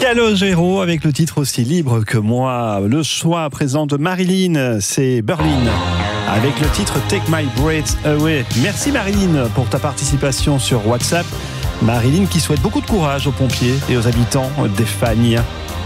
Calogero avec le titre Aussi libre que moi. Le choix à présent de Marilyn, c'est Berlin avec le titre Take My Breath Away. Merci Marilyn pour ta participation sur WhatsApp. Marilyn qui souhaite beaucoup de courage aux pompiers et aux habitants d'Espagne.